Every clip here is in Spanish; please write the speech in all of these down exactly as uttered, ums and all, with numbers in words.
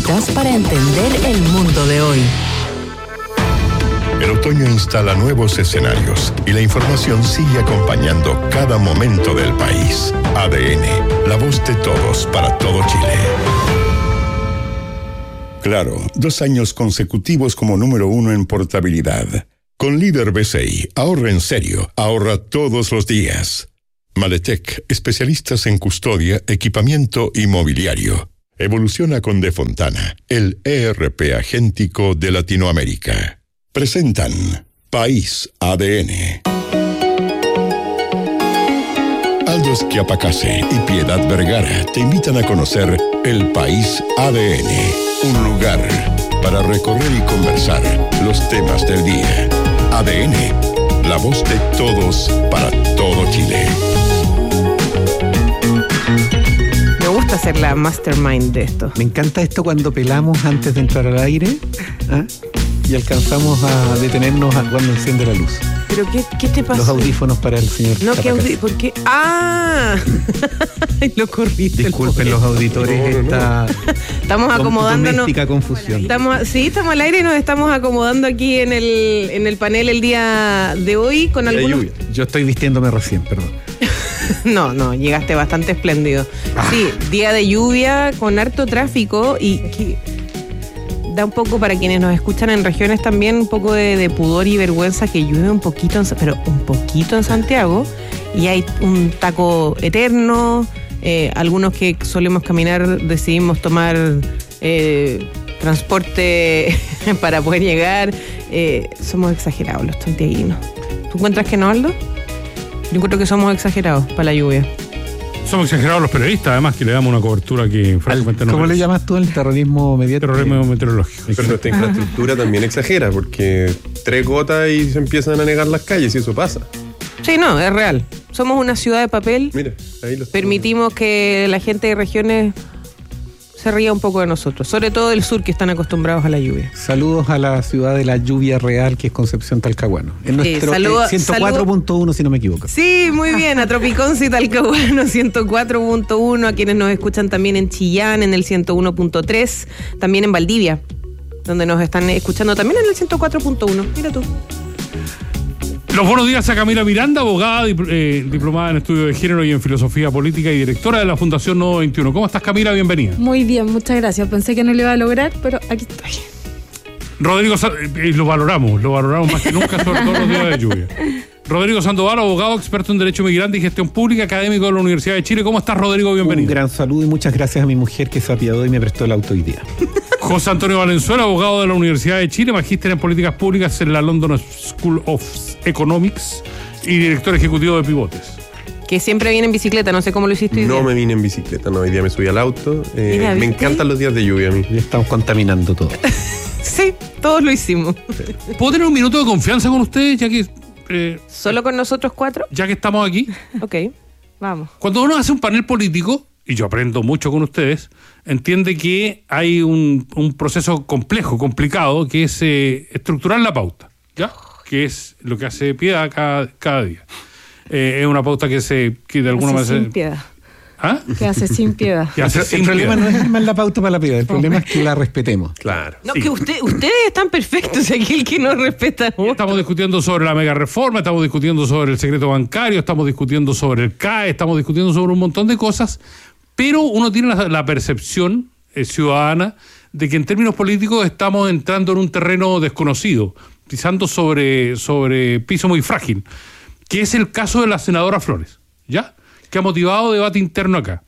necesitas para entender el mundo de hoy. El otoño instala nuevos escenarios y la información sigue acompañando cada momento del país. A D N, la voz de todos para todo Chile. Claro, dos años consecutivos como número uno en portabilidad. Con Líder B C I, ahorra en serio, ahorra todos los días. Maletec, especialistas en custodia, equipamiento y mobiliario. Evoluciona con De Fontana, el E R P agéntico de Latinoamérica. Presentan País A D N. Aldo Schiapacase y Piedad Vergara te invitan a conocer el País A D N, un lugar para recorrer y conversar los temas del día. A D N, la voz de todos para todo Chile. Me gusta ser la mastermind de esto. Me encanta esto cuando pelamos antes de entrar al aire, ¿ah? Y alcanzamos a detenernos a cuando enciende la luz. ¿Pero qué, qué te pasó? Los audífonos para el señor. No, ¿qué audífonos? ¿Por qué? ¡Ah! Lo corriste. Disculpen los auditores, no, no, no. Esta estamos acomodándonos. Doméstica confusión. Estamos, sí, estamos al aire y nos estamos acomodando aquí en el, en el panel el día de hoy con algunos. Yo estoy vistiéndome recién, perdón. No, no, llegaste bastante espléndido. Ah. Sí, día de lluvia con harto tráfico y que da un poco para quienes nos escuchan en regiones también un poco de, de pudor y vergüenza que llueve un poquito, en, pero un poquito en Santiago y hay un taco eterno. Eh, algunos que solemos caminar decidimos tomar eh, transporte para poder llegar. Eh, somos exagerados los santiaguinos. ¿Tú encuentras que no, Aldo? Yo encuentro que somos exagerados para la lluvia. Somos exagerados los periodistas, además que le damos una cobertura que francamente no. ¿Cómo le llamas tú el terrorismo mediático? Terrorismo meteorológico. Pero nuestra infraestructura también exagera, porque tres gotas y se empiezan a negar las calles y eso pasa. Sí, no, es real. Somos una ciudad de papel. Mira, ahí lo permitimos que la gente de regiones se ría un poco de nosotros, sobre todo del sur, que están acostumbrados a la lluvia. Saludos a la ciudad de la lluvia real, que es Concepción Talcahuano. En nuestro sí, saludo, ciento cuatro punto uno, si no me equivoco. Sí, muy bien, a Tropiconce y Talcahuano ciento cuatro punto uno, a quienes nos escuchan también en Chillán, en el ciento uno punto tres, también en Valdivia, donde nos están escuchando también en el ciento cuatro punto uno. Mira tú. Los buenos días a Camila Miranda, abogada, eh, diplomada en estudio de género y en filosofía política y directora de la Fundación Nodo veintiuno. ¿Cómo estás, Camila? Bienvenida. Muy bien, muchas gracias. Pensé que no lo iba a lograr, pero aquí estoy. Rodrigo, eh, lo valoramos, lo valoramos más que nunca, sobre todo los días de lluvia. Rodrigo Sandoval, abogado, experto en Derecho Migrante y Gestión Pública, académico de la Universidad de Chile. ¿Cómo estás, Rodrigo? Bienvenido. Un gran saludo y muchas gracias a mi mujer que se apiadó y me prestó el auto hoy día. José Antonio Valenzuela, abogado de la Universidad de Chile, magíster en Políticas Públicas en la London School of Economics y director ejecutivo de Pivotes. Que siempre viene en bicicleta, no sé cómo lo hiciste hoy No día. me vine en bicicleta, no, hoy día me subí al auto. Eh, Mira, me ¿viste? encantan los días de lluvia a mí. Ya estamos contaminando todo. Sí, todos lo hicimos. ¿Puedo tener un minuto de confianza con ustedes, ya que... Eh, ¿Solo con nosotros cuatro? ya que estamos aquí? Ok, vamos. Cuando uno hace un panel político, y yo aprendo mucho con ustedes, entiende que hay un, un proceso complejo, complicado, que es eh, estructurar la pauta, ¿ya? Que es lo que hace Piedad cada, cada día. Eh, es una pauta que se que de alguna hace manera... sin piedad. ¿Ah? Que hace sin piedad. Que hace el sin problema piedad. no es armar la pauta para la piedad, el problema es que la respetemos. Claro. No, Sí. que usted, ustedes están perfectos, aquí el que no respeta. Estamos discutiendo sobre la mega reforma, estamos discutiendo sobre el secreto bancario, estamos discutiendo sobre el C A E, estamos discutiendo sobre un montón de cosas, pero uno tiene la, la percepción eh, ciudadana de que en términos políticos estamos entrando en un terreno desconocido, pisando sobre, sobre piso muy frágil, que es el caso de la senadora Flores, ¿ya? Que ha motivado debate interno acá.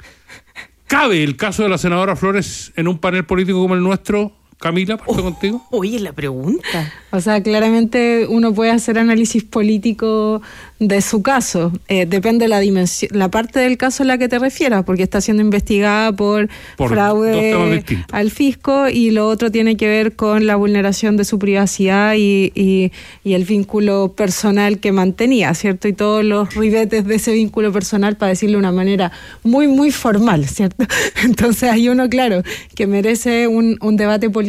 ¿Cabe el caso de la senadora Flores en un panel político como el nuestro? Camila, ¿parto Oh, contigo? Oye, la pregunta. O sea, claramente uno puede hacer análisis político de su caso. Eh, depende de la dimensión, la parte del caso a la que te refieras, porque está siendo investigada por, Por dos temas fraude distintos. al fisco y lo otro tiene que ver con la vulneración de su privacidad y, y, y el vínculo personal que mantenía, ¿cierto? Y todos los ribetes de ese vínculo personal, para decirlo de una manera muy, muy formal, ¿cierto? Entonces hay uno, claro, que merece un, un debate político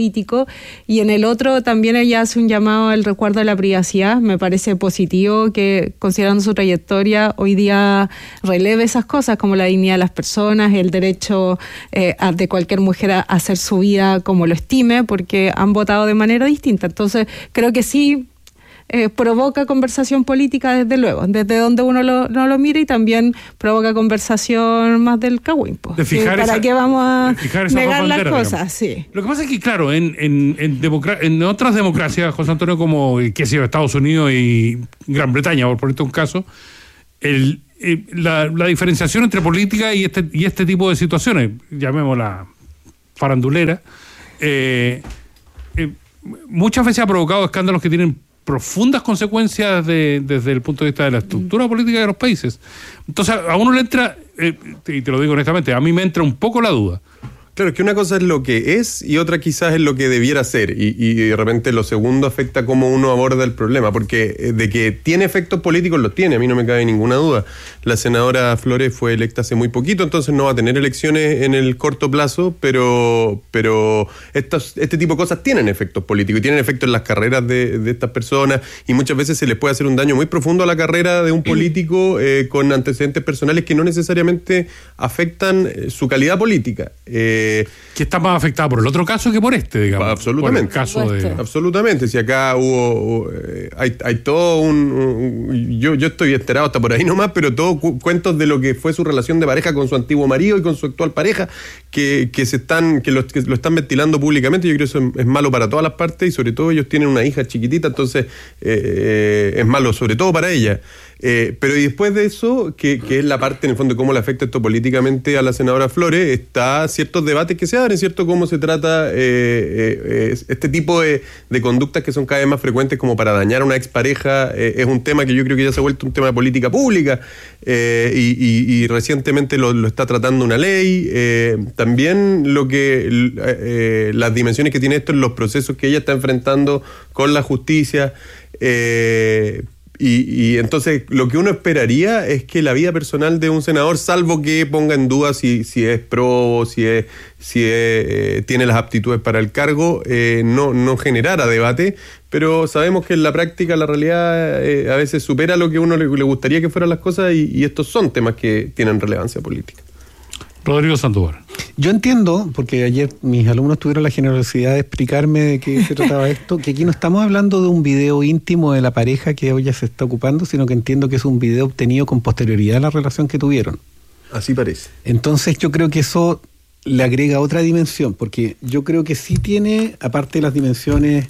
político, y en el otro también ella hace un llamado al recuerdo de la privacidad. Me parece positivo que, considerando su trayectoria, hoy día releve esas cosas como la dignidad de las personas, el derecho eh, a, de cualquier mujer a hacer su vida como lo estime, porque han votado de manera distinta. Entonces creo que sí Eh, provoca conversación política, desde luego, desde donde uno lo, no lo mire, y también provoca conversación más del cagüín. De fijar ¿Para esa, qué vamos a negar las bandera, cosas? Sí. Lo que pasa es que, claro, en, en, en, democra- en otras democracias, José Antonio, como qué sé yo, Estados Unidos y Gran Bretaña, por ponerte un caso, el, eh, la, la diferenciación entre política y este, y este tipo de situaciones, llamémosla farandulera, eh, eh, muchas veces ha provocado escándalos que tienen profundas consecuencias de, desde el punto de vista de la estructura política de los países. Entonces, a uno le entra, eh, y te lo digo honestamente, a mí me entra un poco la duda. Claro, es que una cosa es lo que es y otra quizás es lo que debiera ser, y, y de repente lo segundo afecta cómo uno aborda el problema, porque de que tiene efectos políticos los tiene, a mí no me cabe ninguna duda. La senadora Flores fue electa hace muy poquito, entonces no va a tener elecciones en el corto plazo, pero, pero estos, este tipo de cosas tienen efectos políticos y tienen efectos en las carreras de, de estas personas, y muchas veces se les puede hacer un daño muy profundo a la carrera de un político eh, con antecedentes personales que no necesariamente afectan su calidad política. Eh, que está más afectada por el otro caso que por este, digamos. Absolutamente. Por el caso de... Absolutamente. Si acá hubo... Eh, hay, hay todo un... un yo, yo estoy enterado hasta por ahí nomás, pero todos cu- cuentos de lo que fue su relación de pareja con su antiguo marido y con su actual pareja, que, que se están que lo, que lo están ventilando públicamente. Yo creo que eso es, es malo para todas las partes, y sobre todo ellos tienen una hija chiquitita, entonces eh, es malo sobre todo para ella. Eh, pero y después de eso, que, que es la parte en el fondo de cómo le afecta esto políticamente a la senadora Flores, está ciertos debates que se abren, ¿cierto? Cómo se trata eh, eh, este tipo de, de conductas que son cada vez más frecuentes como para dañar a una expareja. Eh, es un tema que yo creo que ya se ha vuelto un tema de política pública, eh, y, y, y recientemente lo, lo está tratando una ley. Eh, también lo que eh, las dimensiones que tiene esto en los procesos que ella está enfrentando con la justicia. Eh, Y, y entonces lo que uno esperaría es que la vida personal de un senador, salvo que ponga en duda si, si es pro, si es, si es, eh, tiene las aptitudes para el cargo, eh, no, no generara debate, pero sabemos que en la práctica la realidad eh, a veces supera lo que uno le, le gustaría que fueran las cosas, y, y estos son temas que tienen relevancia política. Rodrigo Sandoval. Yo entiendo, porque ayer mis alumnos tuvieron la generosidad de explicarme de qué se trataba esto, que aquí no estamos hablando de un video íntimo de la pareja que hoy ya se está ocupando, sino que entiendo que es un video obtenido con posterioridad a la relación que tuvieron. Así parece. Entonces yo creo que eso le agrega otra dimensión, porque yo creo que sí tiene, aparte de las dimensiones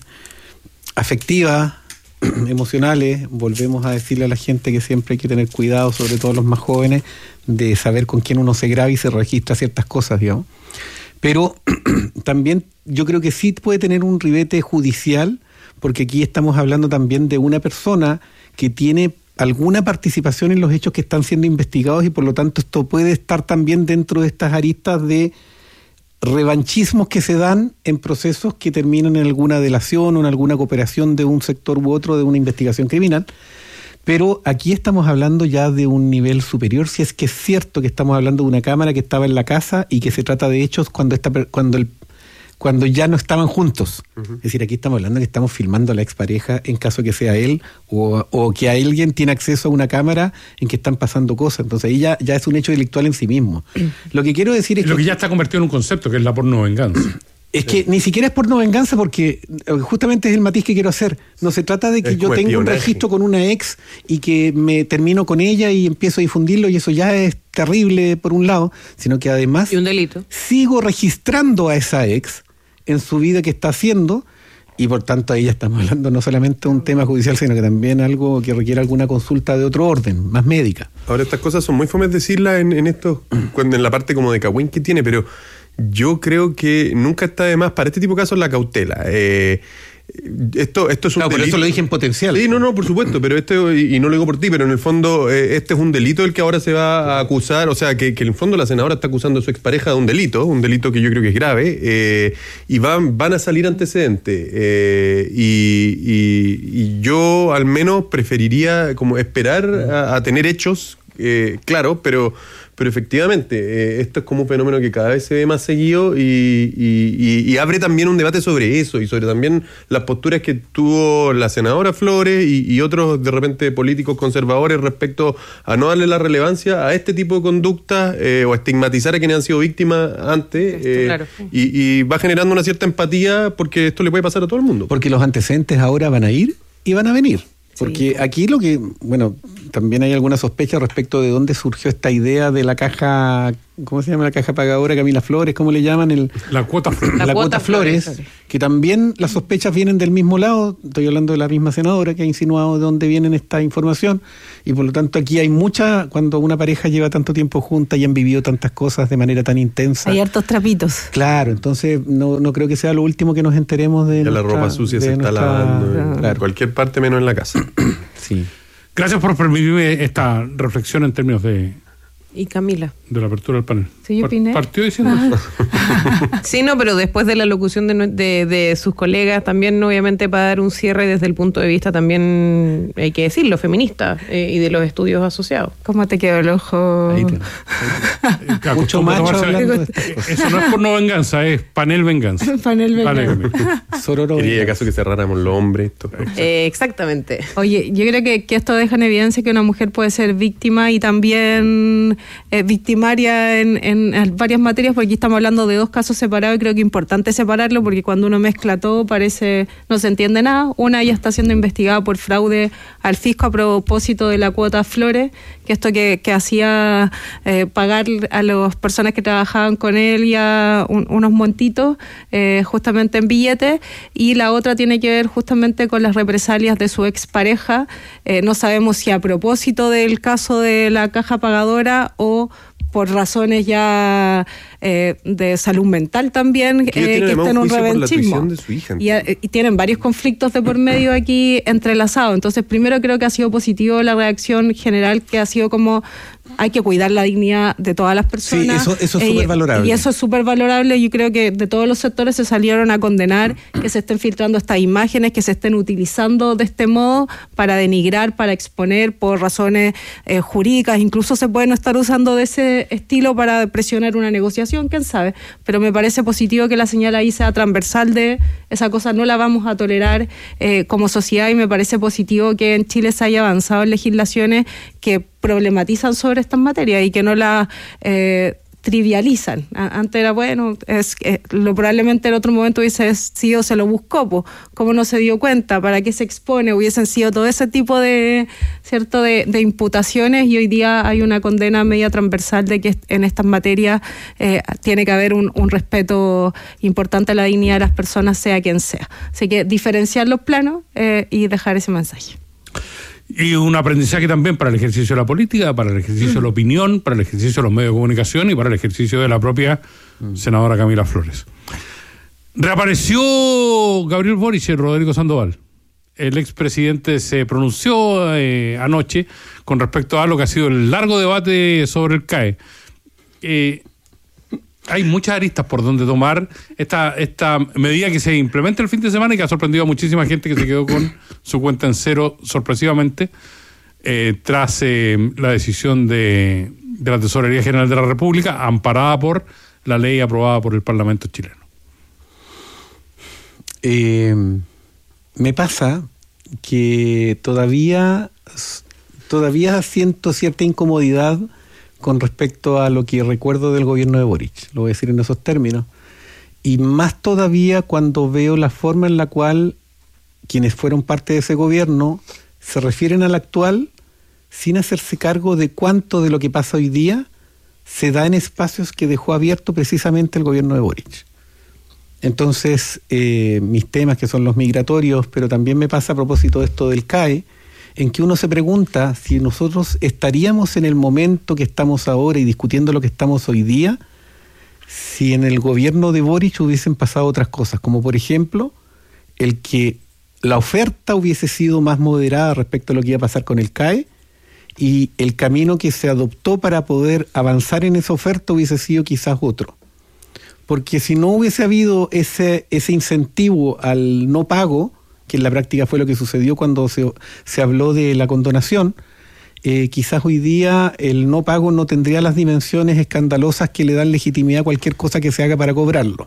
afectivas, emocionales, volvemos a decirle a la gente que siempre hay que tener cuidado, sobre todo los más jóvenes, de saber con quién uno se graba y se registra ciertas cosas, digamos. Pero también yo creo que sí puede tener un ribete judicial, porque aquí estamos hablando también de una persona que tiene alguna participación en los hechos que están siendo investigados, y por lo tanto esto puede estar también dentro de estas aristas de revanchismos que se dan en procesos que terminan en alguna delación o en alguna cooperación de un sector u otro de una investigación criminal. Pero aquí estamos hablando ya de un nivel superior, si es que es cierto que estamos hablando de una cámara que estaba en la casa y que se trata de hechos cuando está, cuando el cuando ya no estaban juntos. Uh-huh. Es decir, aquí estamos hablando que estamos filmando a la expareja en caso que sea él, o, o que alguien tiene acceso a una cámara en que están pasando cosas. Entonces ahí ya, ya es un hecho delictual en sí mismo. Lo que quiero decir es Lo que... que ya está convertido en un concepto, que es la porno venganza. Es que ni siquiera es porno venganza, porque justamente es el matiz que quiero hacer. No se trata de que es yo tenga espionaje. un registro con una ex y que me termino con ella y empiezo a difundirlo, y eso ya es terrible por un lado, sino que además Y un delito. sigo registrando a esa ex en su vida que está haciendo, y por tanto ahí ya estamos hablando no solamente de un tema judicial, sino que también algo que requiere alguna consulta de otro orden, más médica. Ahora, estas cosas son muy fomes decirlas en, en esto, cuando en la parte como de cagüín que tiene, pero yo creo que nunca está de más para este tipo de casos la cautela. Eh, esto, esto es un Claro, por delito. eso lo dije en potencial. Sí, no, no, por supuesto, pero este, y, y no lo digo por ti, pero en el fondo eh, este es un delito del que ahora se va a acusar, o sea, que, que en el fondo la senadora está acusando a su expareja de un delito, un delito que yo creo que es grave, eh, y van, van a salir antecedentes. Eh, y, y, y yo al menos preferiría como esperar a, a tener hechos, eh, claro, pero... pero efectivamente, eh, esto es como un fenómeno que cada vez se ve más seguido y, y, y, y abre también un debate sobre eso y sobre también las posturas que tuvo la senadora Flores y, y otros de repente políticos conservadores respecto a no darle la relevancia a este tipo de conductas eh, o estigmatizar a quienes han sido víctimas antes Esto, eh, claro. y, y va generando una cierta empatía porque esto le puede pasar a todo el mundo. Porque los antecedentes ahora van a ir y van a venir. Porque Sí. aquí lo que, bueno, también hay alguna sospecha respecto de dónde surgió esta idea de la caja, ¿cómo se llama la caja pagadora? Camila Flores, ¿cómo le llaman? El, La cuota La la, cuota cuota Flores, Flores. que también las sospechas vienen del mismo lado. Estoy hablando de la misma senadora que ha insinuado de dónde viene esta información. Y por lo tanto aquí hay mucha, cuando una pareja lleva tanto tiempo junta y han vivido tantas cosas de manera tan intensa. Hay hartos trapitos. Claro, entonces no, no creo que sea lo último que nos enteremos de Ya la nuestra- ropa sucia de se está nuestra- lavando en Claro. cualquier parte menos en la casa. Sí. Gracias por permitirme esta reflexión en términos de, Y Camila. de la apertura del panel. Sí, yo opiné. Partió diciendo eso. Sí, no, pero después de la locución de, nue- de, de sus colegas, también obviamente para dar un cierre desde el punto de vista también, hay que decirlo, feminista eh, y de los estudios asociados. ¿Cómo te quedó el ojo? Ahí te- Eh, que Mucho acostumbra macho tomarse- hablando de estas cosas. Eso no es por no venganza, es panel venganza. Panel Vale, venganza. Camila. Sororo. ¿Quería acaso que cerráramos los hombres? Esto? Eh, exactamente. Oye, yo creo que, que esto deja en evidencia que una mujer puede ser víctima y también eh, victimaria en, en, en varias materias, porque aquí estamos hablando de dos casos separados y creo que es importante separarlo porque cuando uno mezcla todo parece no se entiende nada. Una, ella está siendo investigada por fraude al fisco a propósito de la cuota Flores, que esto que, que hacía eh, pagar a las personas que trabajaban con él ya un, unos montitos eh, justamente en billetes, y la otra tiene que ver justamente con las represalias de su expareja. Eh, no sabemos si a propósito del caso de la caja pagadora o por razones ya eh, de salud mental también, Que ella eh, tiene que además está en un un juicio por la revanchismo. traición de su hija, Y, eh, y tienen varios conflictos de por medio aquí entrelazados. Entonces, primero creo que ha sido positivo la reacción general, que ha sido como hay que cuidar la dignidad de todas las personas. Sí, eso- eso es Eh, súper valorable. Y eso es súper valorable. Yo creo que de todos los sectores se salieron a condenar que se estén filtrando estas imágenes, que se estén utilizando de este modo para denigrar, para exponer por razones eh, jurídicas. Incluso se pueden estar usando de ese estilo para presionar una negociación, quién sabe. Pero me parece positivo que la señal ahí sea transversal de esa cosa, no la vamos a tolerar eh, como sociedad, y me parece positivo que en Chile se haya avanzado en legislaciones que problematizan sobre estas materias y que no las eh, trivializan. A- Antes era bueno, es eh, lo probablemente en otro momento hubiese sido se lo buscó, po, cómo no se dio cuenta, para qué se expone, hubiesen sido todo ese tipo de cierto de, de imputaciones, y hoy día hay una condena media transversal de que en estas materias eh, tiene que haber un, un respeto importante a la dignidad de las personas, sea quien sea. Así que diferenciar los planos eh, y dejar ese mensaje. Y un aprendizaje también para el ejercicio de la política, para el ejercicio de la opinión, para el ejercicio de los medios de comunicación y para el ejercicio de la propia senadora Camila Flores. Reapareció Gabriel Boric y Rodrigo Sandoval. El expresidente se pronunció eh, anoche con respecto a lo que ha sido el largo debate sobre el C A E. Eh, hay muchas aristas por donde tomar esta, esta medida que se implementa el fin de semana y que ha sorprendido a muchísima gente que se quedó con su cuenta en cero sorpresivamente eh, tras eh, la decisión de, de la Tesorería General de la República, amparada por la ley aprobada por el Parlamento chileno. Eh, me pasa que todavía, todavía siento cierta incomodidad con respecto a lo que recuerdo del gobierno de Boric, lo voy a decir en esos términos, y más todavía cuando veo la forma en la cual quienes fueron parte de ese gobierno se refieren al actual sin hacerse cargo de cuánto de lo que pasa hoy día se da en espacios que dejó abierto precisamente el gobierno de Boric. Entonces, eh, mis temas que son los migratorios, pero también me pasa a propósito de esto del C A E, en que uno se pregunta si nosotros estaríamos en el momento que estamos ahora y discutiendo lo que estamos hoy día, si en el gobierno de Boric hubiesen pasado otras cosas, como por ejemplo, el que la oferta hubiese sido más moderada respecto a lo que iba a pasar con el C A E, y el camino que se adoptó para poder avanzar en esa oferta hubiese sido quizás otro. Porque si no hubiese habido ese, ese incentivo al no pago, que en la práctica fue lo que sucedió cuando se, se habló de la condonación, eh, quizás hoy día el no pago no tendría las dimensiones escandalosas que le dan legitimidad a cualquier cosa que se haga para cobrarlo.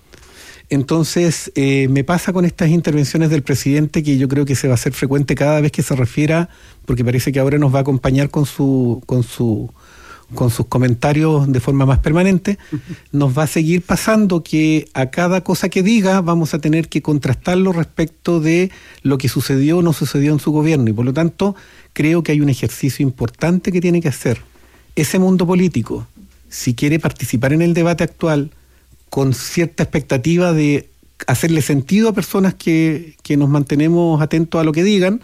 Entonces, eh, me pasa con estas intervenciones del presidente que yo creo que se va a hacer frecuente cada vez que se refiera, porque parece que ahora nos va a acompañar con su, con su, con sus comentarios de forma más permanente. Nos va a seguir pasando que a cada cosa que diga vamos a tener que contrastarlo respecto de lo que sucedió o no sucedió en su gobierno, y por lo tanto creo que hay un ejercicio importante que tiene que hacer ese mundo político, si quiere participar en el debate actual, con cierta expectativa de hacerle sentido a personas que, que nos mantenemos atentos a lo que digan,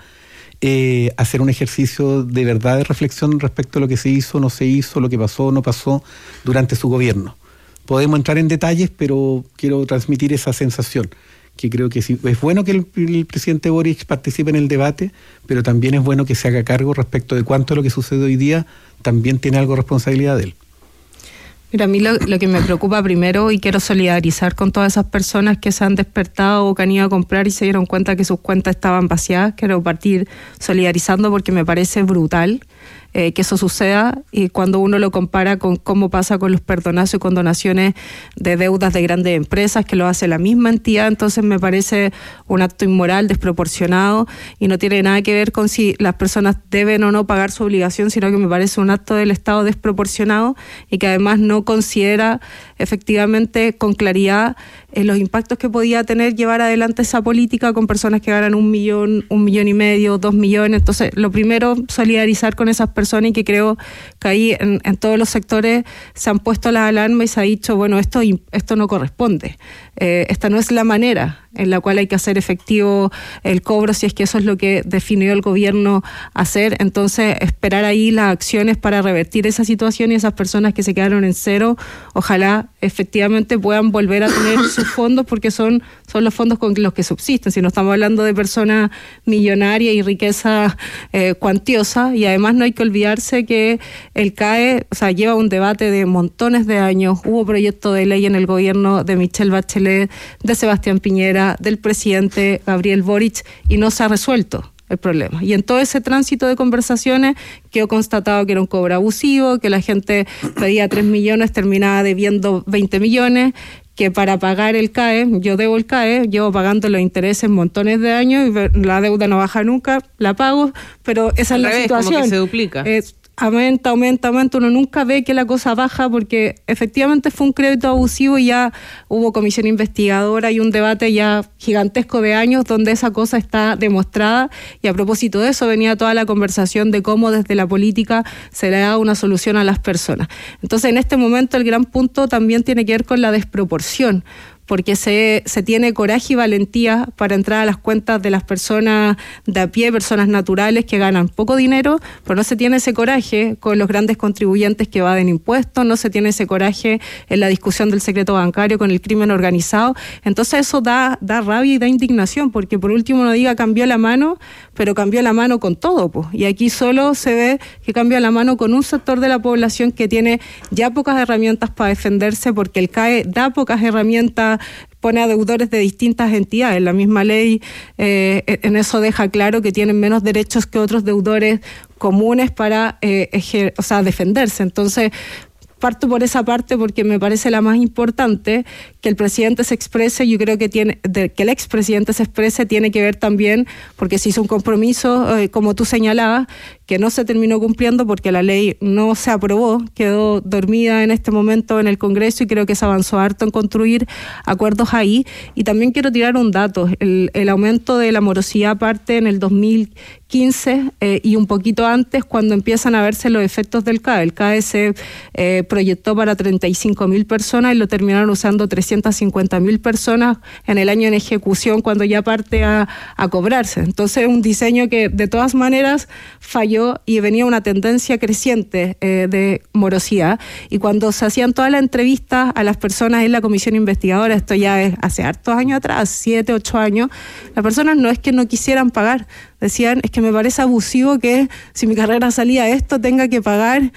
eh, hacer un ejercicio de verdad de reflexión respecto a lo que se hizo, no se hizo, lo que pasó, no pasó durante su gobierno. Podemos entrar en detalles, pero quiero transmitir esa sensación, que creo que sí, es bueno que el, el presidente Boric participe en el debate, pero también es bueno que se haga cargo respecto de cuánto de lo que sucede hoy día también tiene algo de responsabilidad de él. Mira, a mí lo, lo que me preocupa primero, y quiero solidarizar con todas esas personas que se han despertado o que han ido a comprar y se dieron cuenta que sus cuentas estaban vaciadas, quiero partir solidarizando porque me parece brutal eh, que eso suceda, y cuando uno lo compara con cómo pasa con los perdonazos y condonaciones de deudas de grandes empresas, que lo hace la misma entidad, entonces me parece un acto inmoral, desproporcionado, y no tiene nada que ver con si las personas deben o no pagar su obligación, sino que me parece un acto del Estado desproporcionado y que además no considera efectivamente con claridad eh, los impactos que podía tener llevar adelante esa política con personas que ganan un millón, un millón y medio, dos millones. Entonces, lo primero, solidarizar con esas personas, y que creo que ahí en, en todos los sectores se han puesto las alarmas y se ha dicho, bueno, esto, esto no corresponde. Eh, esta no es la manera en la cual hay que hacer efectivo el cobro, si es que eso es lo que definió el gobierno hacer. Entonces, esperar ahí las acciones para revertir esa situación, y esas personas que se quedaron en cero, ojalá efectivamente puedan volver a tener sus fondos, porque son, son los fondos con los que subsisten. Si no estamos hablando de personas millonarias y riqueza eh, cuantiosa, y además no hay que olvidarse que el C A E, o sea, lleva un debate de montones de años, hubo proyecto de ley en el gobierno de Michelle Bachelet, de Sebastián Piñera, del presidente Gabriel Boric, y no se ha resuelto el problema. Y en todo ese tránsito de conversaciones quedó constatado que era un cobro abusivo, que la gente pedía tres millones, terminaba debiendo veinte millones, que para pagar el C A E, yo debo el C A E, llevo pagando los intereses montones de años y la deuda no baja nunca, la pago, pero esa es la situación. Como que se duplica. Es, aumenta, aumenta, aumenta, uno nunca ve que la cosa baja, porque efectivamente fue un crédito abusivo y ya hubo comisión investigadora y un debate ya gigantesco de años donde esa cosa está demostrada, y a propósito de eso venía toda la conversación de cómo desde la política se le da una solución a las personas. Entonces, en este momento el gran punto también tiene que ver con la desproporción, porque se, se tiene coraje y valentía para entrar a las cuentas de las personas de a pie, personas naturales que ganan poco dinero, pero no se tiene ese coraje con los grandes contribuyentes que evaden impuestos, no se tiene ese coraje en la discusión del secreto bancario con el crimen organizado. Entonces eso da, da rabia y da indignación, porque por último uno diga cambió la mano, pero cambió la mano con todo, pues. Y aquí solo se ve que cambia la mano con un sector de la población que tiene ya pocas herramientas para defenderse, porque el C A E da pocas herramientas, pone a deudores de distintas entidades. La misma ley eh, en eso deja claro que tienen menos derechos que otros deudores comunes para eh, ejer- o sea, defenderse. Entonces, parto por esa parte porque me parece la más importante, que el presidente se exprese. Yo creo que tiene de, que el expresidente se exprese tiene que ver también porque se hizo un compromiso, eh, como tú señalabas, que no se terminó cumpliendo porque la ley no se aprobó, quedó dormida en este momento en el Congreso, y creo que se avanzó harto en construir acuerdos ahí. Y también quiero tirar un dato, el, el aumento de la morosidad parte en el dos mil quince eh, y un poquito antes, cuando empiezan a verse los efectos del C A E. El C A E se eh, proyectó para treinta y cinco mil personas y lo terminaron usando trescientas cincuenta mil personas en el año en ejecución, cuando ya parte a, a cobrarse. Entonces, un diseño que de todas maneras falló, y venía una tendencia creciente eh, de morosidad. Y cuando se hacían todas las entrevistas a las personas en la comisión investigadora, esto ya es hace hartos años atrás, siete, ocho años, las personas no es que no quisieran pagar, decían, es que me parece abusivo que si mi carrera salía esto tenga que pagar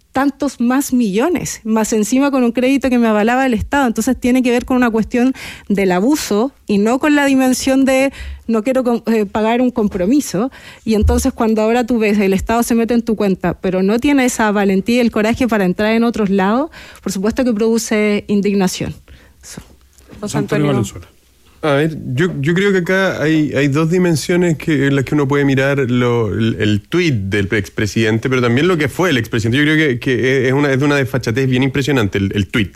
tantos más millones, más encima con un crédito que me avalaba el Estado. Entonces tiene que ver con una cuestión del abuso y no con la dimensión de no quiero eh, pagar un compromiso. Y entonces cuando ahora tú ves el Estado se mete en tu cuenta, pero no tiene esa valentía y el coraje para entrar en otros lados, por supuesto que produce indignación. Eso. José Antonio Valenzuela. A ver, yo, yo creo que acá hay, hay dos dimensiones que, en las que uno puede mirar lo, el, el tuit del expresidente, pero también lo que fue el expresidente. Yo creo que, que es, una, es de una desfachatez bien impresionante el, el tuit.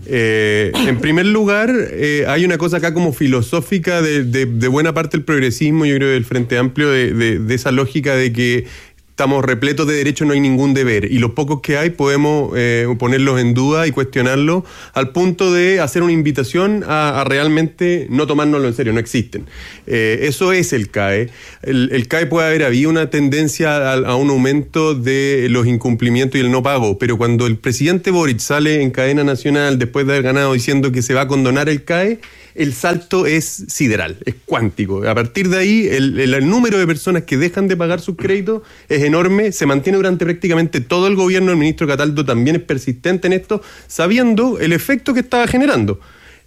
Eh, en primer lugar, eh, hay una cosa acá como filosófica de, de, de buena parte del progresismo, yo creo del Frente Amplio, de, de, de esa lógica de que estamos repletos de derechos, no hay ningún deber. Y los pocos que hay podemos eh, ponerlos en duda y cuestionarlos al punto de hacer una invitación a, a realmente no tomárnoslo en serio, no existen. Eh, eso es el C A E. El, el C A E puede haber habido una tendencia a, a un aumento de los incumplimientos y el no pago, pero cuando el presidente Boric sale en cadena nacional después de haber ganado diciendo que se va a condonar el C A E, el salto es sideral, es cuántico. A partir de ahí, el, el, el número de personas que dejan de pagar sus créditos es enorme, se mantiene durante prácticamente todo el gobierno. El ministro Cataldo también es persistente en esto, sabiendo el efecto que estaba generando.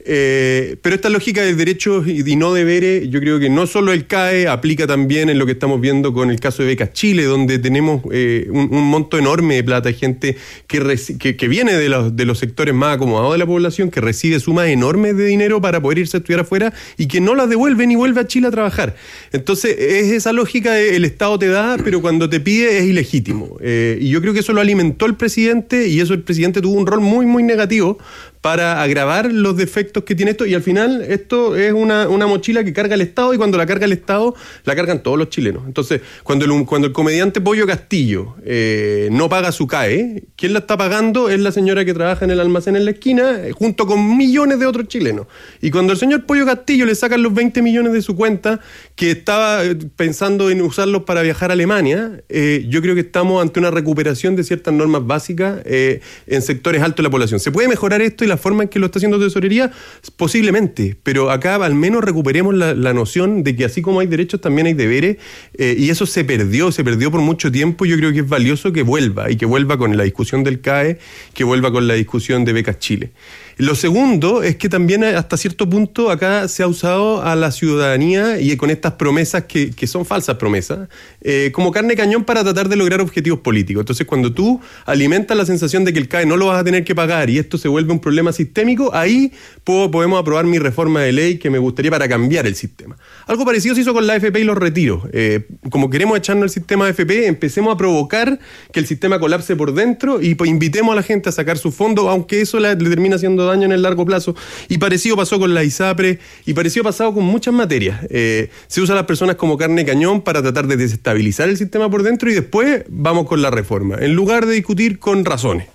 Eh, pero esta lógica de derechos y, y no deberes, yo creo que no solo el C A E, aplica también en lo que estamos viendo con el caso de Becas Chile, donde tenemos eh, un, un monto enorme de plata, gente que, reci- que, que viene de los, de los sectores más acomodados de la población, que recibe sumas enormes de dinero para poder irse a estudiar afuera y que no las devuelve ni vuelve a Chile a trabajar. Entonces es esa lógica de el Estado te da, pero cuando te pide es ilegítimo. Eh, y yo creo que eso lo alimentó el presidente, y eso el presidente tuvo un rol muy, muy negativo para agravar los defectos que tiene esto, y al final esto es una, una mochila que carga el Estado, y cuando la carga el Estado, la cargan todos los chilenos. Entonces, cuando el, cuando el comediante Pollo Castillo eh, no paga su C A E, ¿quién la está pagando? Es la señora que trabaja en el almacén en la esquina, eh, junto con millones de otros chilenos. Y cuando el señor Pollo Castillo le sacan los veinte millones de su cuenta, que estaba eh, pensando en usarlos para viajar a Alemania, eh, yo creo que estamos ante una recuperación de ciertas normas básicas eh, en sectores altos de la población. ¿Se puede mejorar esto y la forma en que lo está haciendo Tesorería? Posiblemente, pero acá al menos recuperemos la, la noción de que así como hay derechos también hay deberes, eh, y eso se perdió, se perdió por mucho tiempo. Yo creo que es valioso que vuelva, y que vuelva con la discusión del C A E, que vuelva con la discusión de Becas Chile. Lo segundo es que también hasta cierto punto acá se ha usado a la ciudadanía, y con estas promesas que, que son falsas promesas, eh, como carne cañón para tratar de lograr objetivos políticos. Entonces, cuando tú alimentas la sensación de que el C A E no lo vas a tener que pagar y esto se vuelve un problema sistémico, ahí puedo, podemos aprobar mi reforma de ley que me gustaría para cambiar el sistema. Algo parecido se hizo con la A F P y los retiros. Eh, como queremos echarnos el sistema A F P, empecemos a provocar que el sistema colapse por dentro y pues, invitemos a la gente a sacar sus fondos, aunque eso le, le termina haciendo daño en el largo plazo. Y parecido pasó con la ISAPRE, y parecido pasado con muchas materias. Eh, se usa a las personas como carne cañón para tratar de desestabilizar el sistema por dentro, y después vamos con la reforma, en lugar de discutir con razones.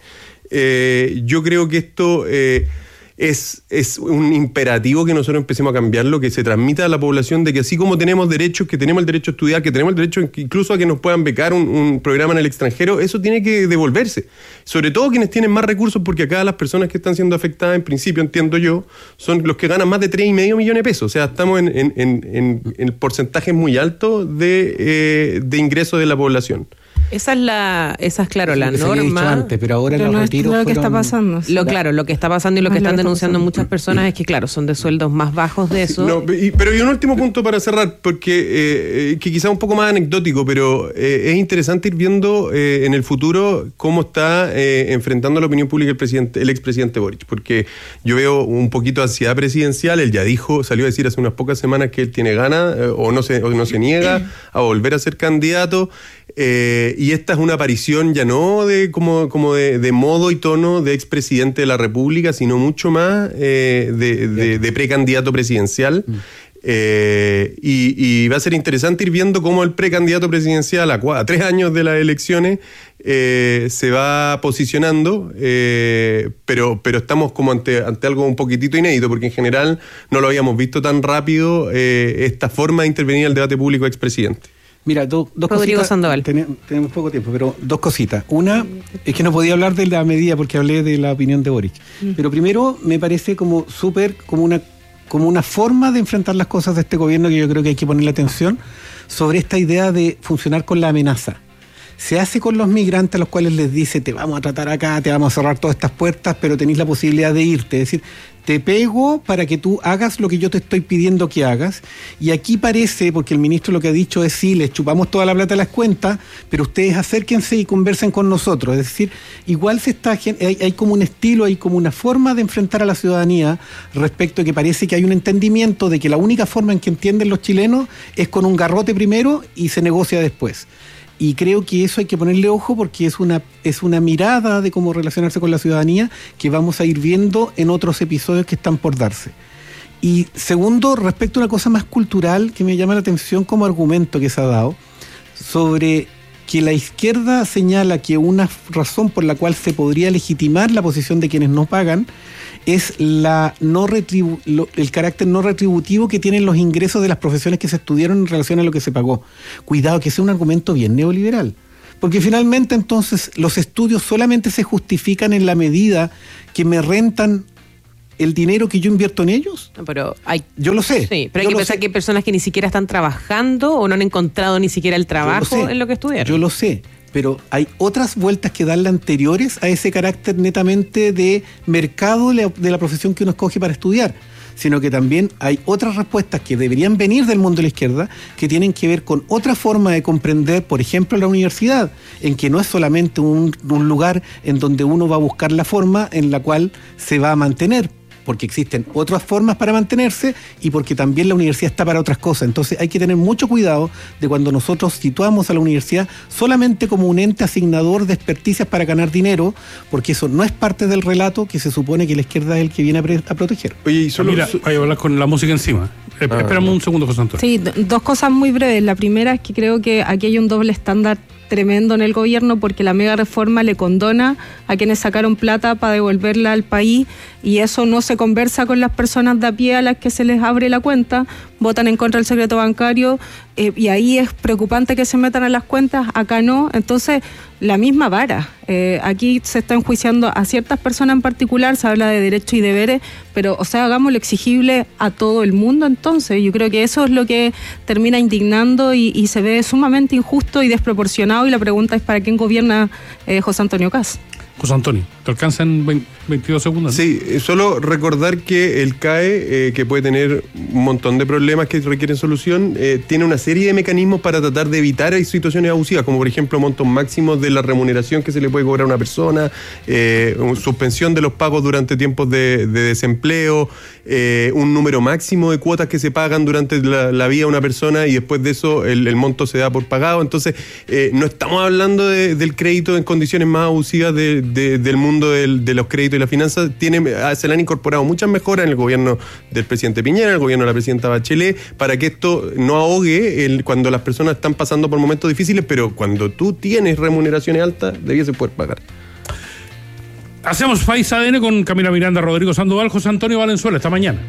Eh, yo creo que esto eh, es, es un imperativo que nosotros empecemos a cambiarlo, que se transmita a la población de que así como tenemos derechos, que tenemos el derecho a estudiar, que tenemos el derecho incluso a que nos puedan becar un, un programa en el extranjero, eso tiene que devolverse. Sobre todo quienes tienen más recursos, porque acá las personas que están siendo afectadas, en principio, entiendo yo, son los que ganan más de tres y medio millones de pesos. O sea, estamos en, en, en, en, en porcentajes muy altos de, eh, de ingresos de la población. Esa es la, esa es claro, la Eso se había dicho norma. antes, pero ahora Pero los no es retiros lo que está fueron- pasando. Lo claro, lo que está pasando y lo No que es lo están que está denunciando pasando. muchas personas es que, claro, son de sueldos más bajos de eso. No, y, pero y un último punto para cerrar, porque eh, que quizá un poco más anecdótico, pero eh, es interesante ir viendo eh, en el futuro cómo está eh, enfrentando la opinión pública el presidente, el expresidente Boric, porque yo veo un poquito de ansiedad presidencial. Él ya dijo, salió a decir hace unas pocas semanas que él tiene ganas eh, o, no se, o no se niega a volver a ser candidato, eh, y esta es una aparición ya no de como, como de, de modo y tono de expresidente de la República, sino mucho más eh, de, de, de precandidato presidencial. Eh, y, y va a ser interesante ir viendo cómo el precandidato presidencial a, cua- a tres años de las elecciones eh, se va posicionando, eh, pero, pero estamos como ante, ante algo un poquitito inédito, porque en general no lo habíamos visto tan rápido, eh, esta forma de intervenir al debate público de expresidente. Mira, do- dos Rodrigo cositas. Sandoval. Tene- tenemos poco tiempo, pero dos cositas. Una, es que no podía hablar de la medida porque hablé de la opinión de Boric. Pero primero, me parece como súper, como una, como una forma de enfrentar las cosas de este gobierno que yo creo que hay que ponerle atención sobre esta idea de funcionar con la amenaza. se hace con los migrantes a los cuales les dice, te vamos a tratar acá, te vamos a cerrar todas estas puertas, pero tenéis la posibilidad de irte. Es decir, te pego para que tú hagas lo que yo te estoy pidiendo que hagas. Y aquí parece, porque el ministro lo que ha dicho es, sí, les chupamos toda la plata de las cuentas, pero ustedes acérquense y conversen con nosotros. Es decir, igual se está hay, hay como un estilo, hay como una forma de enfrentar a la ciudadanía respecto a que parece que hay un entendimiento de que la única forma en que entienden los chilenos es con un garrote primero y se negocia después. Y creo que eso hay que ponerle ojo porque es una, es una mirada de cómo relacionarse con la ciudadanía que vamos a ir viendo en otros episodios que están por darse. Y segundo, respecto a una cosa más cultural que me llama la atención como argumento que se ha dado, sobre que la izquierda señala que una razón por la cual se podría legitimar la posición de quienes no pagan es la no retribu- lo, el carácter no retributivo que tienen los ingresos de las profesiones que se estudiaron en relación a lo que se pagó. Cuidado, que ese es un argumento bien neoliberal. Porque finalmente entonces los estudios solamente se justifican en la medida que me rentan el dinero que yo invierto en ellos. Pero hay, yo lo sé. Sí, pero hay que pensar sé. que hay personas que ni siquiera están trabajando o no han encontrado ni siquiera el trabajo lo en lo que estudiaron. Yo lo sé. Pero hay otras vueltas que darle anteriores a ese carácter netamente de mercado de la profesión que uno escoge para estudiar, sino que también hay otras respuestas que deberían venir del mundo de la izquierda que tienen que ver con otra forma de comprender, por ejemplo, la universidad, en que no es solamente un, un lugar en donde uno va a buscar la forma en la cual se va a mantener, porque existen otras formas para mantenerse y porque también la universidad está para otras cosas. Entonces hay que tener mucho cuidado de cuando nosotros situamos a la universidad solamente como un ente asignador de experticias para ganar dinero, porque eso no es parte del relato que se supone que la izquierda es el que viene a, pre- a proteger. Oye, y solo... Mira, voy a hablar con la música encima. Eh, ah, espérame un segundo, José Antonio. Sí, dos cosas muy breves. La primera es que creo que aquí hay un doble estándar tremendo en el gobierno porque la mega reforma le condona a quienes sacaron plata para devolverla al país y eso no se conversa con las personas de a pie a las que se les abre la cuenta, votan en contra del secreto bancario eh, y ahí es preocupante que se metan a las cuentas, acá no, entonces la misma vara. Eh, aquí se está enjuiciando a ciertas personas en particular, se habla de derechos y deberes, pero o sea, hagámoslo exigible a todo el mundo entonces. Yo creo que eso es lo que termina indignando y, y se ve sumamente injusto y desproporcionado y la pregunta es ¿para quién gobierna eh, José Antonio Kast? José Antonio, ¿te alcanza en veintidós segundos? Sí, solo recordar que el C A E, eh, que puede tener un montón de problemas que requieren solución, eh, tiene una serie de mecanismos para tratar de evitar situaciones abusivas, como por ejemplo montos máximos de la remuneración que se le puede cobrar a una persona, eh, suspensión de los pagos durante tiempos de, de desempleo, eh, un número máximo de cuotas que se pagan durante la, la vida de una persona y después de eso el, el monto se da por pagado. Entonces, eh, no estamos hablando de, del crédito en condiciones más abusivas de De, del mundo del, de los créditos y las finanzas. Tiene, se le han incorporado muchas mejoras en el gobierno del presidente Piñera, en el gobierno de la presidenta Bachelet, para que esto no ahogue el, cuando las personas están pasando por momentos difíciles, pero cuando tú tienes remuneraciones altas, debiese poder pagar. Hacemos País A D N con Camila Miranda, Rodrigo Sandoval, José Antonio Valenzuela. Esta mañana.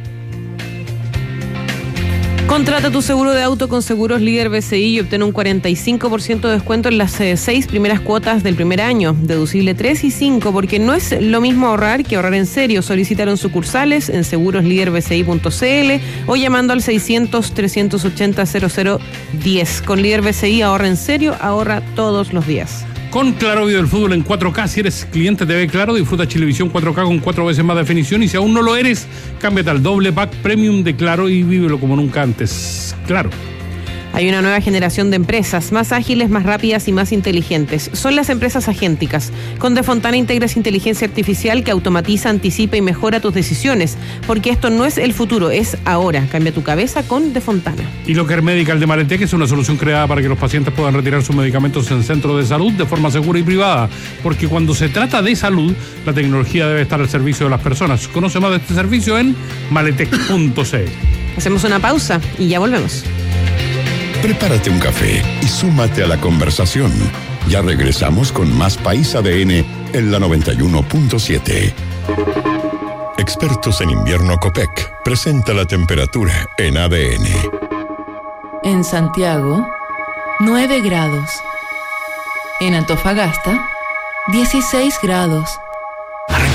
Contrata tu seguro de auto con Seguros Líder B C I y obtén un cuarenta y cinco por ciento de descuento en las eh, seis primeras cuotas del primer año, deducible tres y cinco, porque no es lo mismo ahorrar que ahorrar en serio. Solicitaron sucursales en seguros líder b c i punto c l o llamando al seiscientos, trescientos ochenta, cero cero diez. Con Líder B C I ahorra en serio, ahorra todos los días. Con Claro Video del Fútbol en cuatro K, si eres cliente de T V Claro, disfruta Chilevisión cuatro K con cuatro veces más definición y si aún no lo eres, cámbiate al doble pack premium de Claro y vívelo como nunca antes. Claro. Hay una nueva generación de empresas, más ágiles, más rápidas y más inteligentes. Son las empresas agénticas. Con De Fontana integras inteligencia artificial que automatiza, anticipa y mejora tus decisiones. Porque esto no es el futuro, es ahora. Cambia tu cabeza con De Fontana. Y Locker Medical de Maletec es una solución creada para que los pacientes puedan retirar sus medicamentos en centros de salud de forma segura y privada. Porque cuando se trata de salud, la tecnología debe estar al servicio de las personas. Conoce más de este servicio en maletec punto c l. Hacemos una pausa y ya volvemos. Prepárate un café y súmate a la conversación. Ya regresamos con más País A D N en la noventa y uno punto siete. Expertos en invierno Copec presenta la temperatura en A D N. En Santiago, nueve grados. En Antofagasta, dieciséis grados. Arranca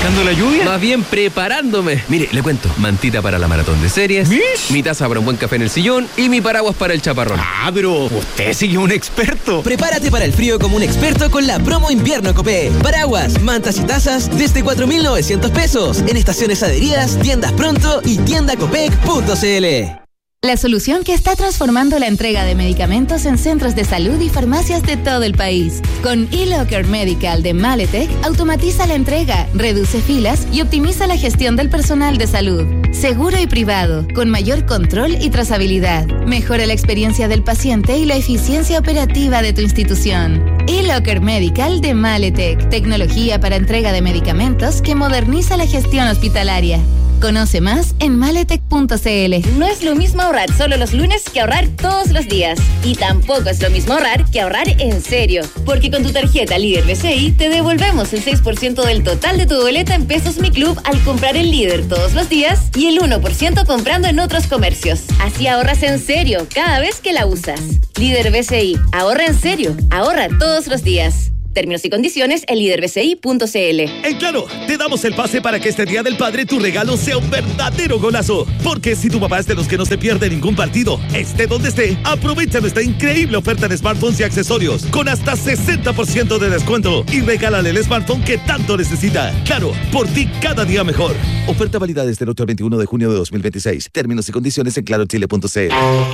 ¿Aprovechando la lluvia? Más bien preparándome. Mire, le cuento. Mantita para la maratón de series. ¿Mish? Mi taza para un buen café en el sillón. Y mi paraguas para el chaparrón. Ah, pero usted sí que es un experto. Prepárate para el frío como un experto con la promo invierno Copec. Paraguas, mantas y tazas desde cuatro mil novecientos pesos. En estaciones adheridas, tiendas pronto y tienda copec punto c l. La solución que está transformando la entrega de medicamentos en centros de salud y farmacias de todo el país. Con eLocker Medical de Maletec, automatiza la entrega, reduce filas y optimiza la gestión del personal de salud. Seguro y privado, con mayor control y trazabilidad. Mejora la experiencia del paciente y la eficiencia operativa de tu institución. eLocker Medical de Maletec, tecnología para entrega de medicamentos que moderniza la gestión hospitalaria. Conoce más en maletec punto c l. No es lo mismo ahorrar solo los lunes que ahorrar todos los días. Y tampoco es lo mismo ahorrar que ahorrar en serio. Porque con tu tarjeta Líder B C I te devolvemos el seis por ciento del total de tu boleta en Pesos Mi Club al comprar en Líder todos los días y el uno por ciento comprando en otros comercios. Así ahorras en serio cada vez que la usas. Líder B C I. Ahorra en serio. Ahorra todos los días. Términos y condiciones en líder b c i punto c l. En Claro, te damos el pase para que este Día del Padre tu regalo sea un verdadero golazo. Porque si tu papá es de los que no se pierde ningún partido, esté donde esté, aprovecha nuestra increíble oferta de smartphones y accesorios con hasta sesenta por ciento de descuento y regálale el smartphone que tanto necesita. Claro, por ti cada día mejor. Oferta válida desde el ocho al veintiuno de junio de dos mil veintiséis. Términos y condiciones en claro chile punto c l.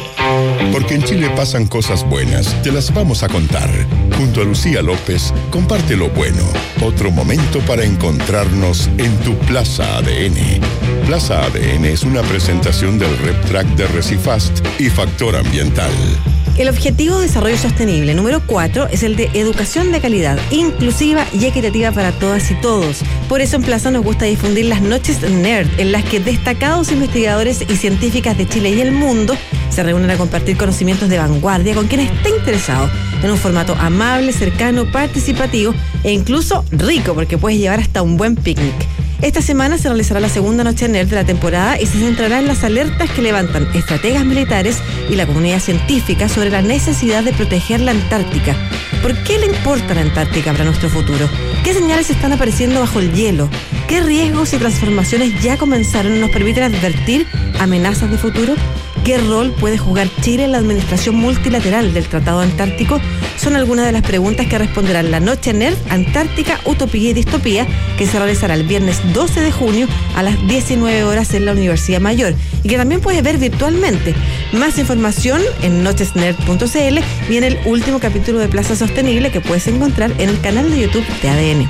Porque en Chile pasan cosas buenas, te las vamos a contar. Junto a Lucía López, comparte lo bueno. Otro momento para encontrarnos en tu Plaza A D N. Plaza A D N es una presentación del RepTrack de Recifast y Factor Ambiental. El objetivo de desarrollo sostenible número cuatro es el de educación de calidad, inclusiva y equitativa para todas y todos. Por eso en Plaza nos gusta difundir las noches Nerd, en las que destacados investigadores y científicas de Chile y el mundo se reúnen a compartir conocimientos de vanguardia con quien esté interesado, en un formato amable, cercano, participativo e incluso rico, porque puedes llevar hasta un buen picnic. Esta semana se realizará la segunda noche nerd de la temporada y se centrará en las alertas que levantan estrategas militares y la comunidad científica sobre la necesidad de proteger la Antártica. ¿Por qué le importa la Antártica para nuestro futuro? ¿Qué señales están apareciendo bajo el hielo? ¿Qué riesgos y transformaciones ya comenzaron y nos permiten advertir amenazas de futuro? ¿Qué rol puede jugar Chile en la administración multilateral del Tratado Antártico? Son algunas de las preguntas que responderán la Noche Nerd Antártica, Utopía y Distopía, que se realizará el viernes doce de junio a las diecinueve horas en la Universidad Mayor y que también puedes ver virtualmente. Más información en noches nerd punto c l y en el último capítulo de Plaza Sostenible que puedes encontrar en el canal de YouTube de A D N.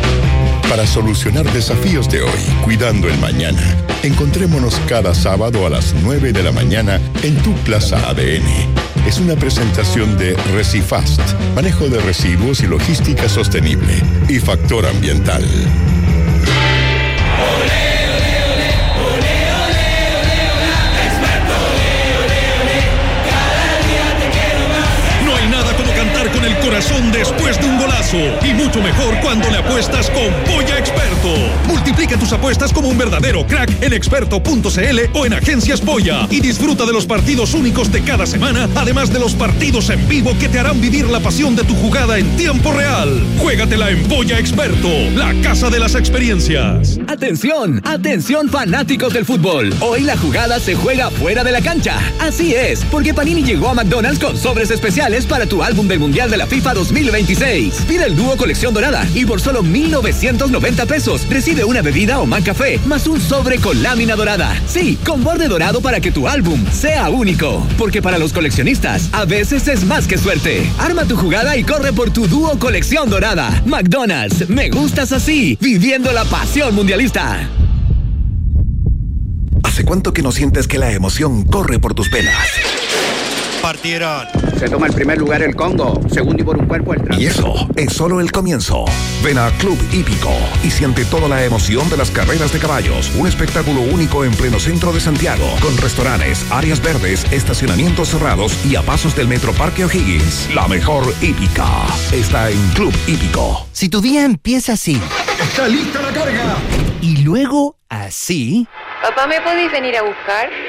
Para solucionar desafíos de hoy, cuidando el mañana, encontrémonos cada sábado a las nueve de la mañana en tu Plaza A D N. Es una presentación de Recifast, manejo de residuos y logística sostenible, y Factor Ambiental. No hay nada como cantar con el corazón después de un golazo. Y mucho mejor cuando le apuestas con Polla Experto. Multiplica tus apuestas como un verdadero crack en experto punto c l o en Agencias Polla. Y disfruta de los partidos únicos de cada semana, además de los partidos en vivo que te harán vivir la pasión de tu jugada en tiempo real. Juégatela en Polla Experto, la casa de las experiencias. Atención, atención fanáticos del fútbol. Hoy la jugada se juega fuera de la cancha. Así es, porque Panini llegó a McDonald's con sobres especiales para tu álbum del Mundial de la FIFA dos mil veintiséis. Pide el dúo colección dorada y por solo mil novecientos noventa pesos recibe una bebida o café más un sobre con lámina dorada. Sí, con borde dorado para que tu álbum sea único. Porque para los coleccionistas, a veces es más que suerte. Arma tu jugada y corre por tu dúo colección dorada. McDonald's, me gustas así, viviendo la pasión mundialista. ¿Hace cuánto que no sientes que la emoción corre por tus venas? Partieron. Se toma el primer lugar el Congo, segundo y por un cuerpo el Y eso es solo el comienzo. Ven a Club Hípico y siente toda la emoción de las carreras de caballos. Un espectáculo único en pleno centro de Santiago, con restaurantes, áreas verdes, estacionamientos cerrados y a pasos del Metro Parque O'Higgins. La mejor hípica está en Club Hípico. Si tu día empieza así. ¡Está lista la carga! Y luego así. Papá, ¿me podéis venir a buscar?